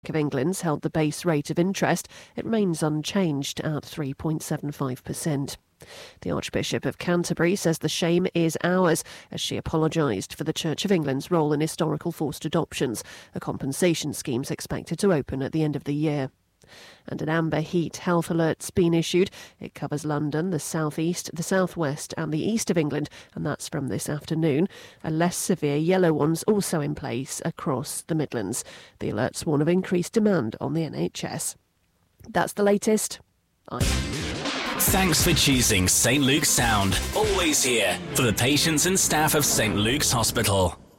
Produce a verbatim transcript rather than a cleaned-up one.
of England's held the base rate of interest. It remains unchanged at three point seven five percent. The Archbishop of Canterbury says the shame is ours, as she apologised for the Church of England's role in historical forced adoptions. A compensation scheme is expected to open at the end of the year. And an amber heat health alert's been issued. It covers London, the south east, the south west and the east of England, and that's from this afternoon. A less severe yellow one's also in place across the Midlands. The alerts warn of increased demand on the N H S. That's the latest. I'm Thanks for choosing St Luke's Sound. Always here for the patients and staff of St Luke's Hospital.